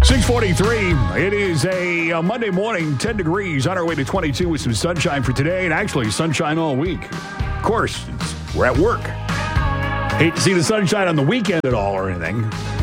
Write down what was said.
6:43. It is a Monday morning, 10 degrees, on our way to 22 with some sunshine for today, and actually sunshine all week. Of course, we're at work. Hate to see the sunshine on the weekend at all or anything.